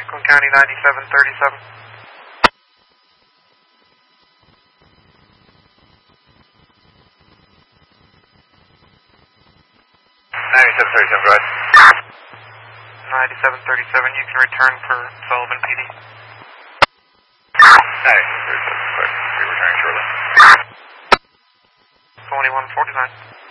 Pasco County 9737. 9737, go ahead. 9737, you can return for Sullivan PD. 9737, go ahead. We're returning shortly. 2149.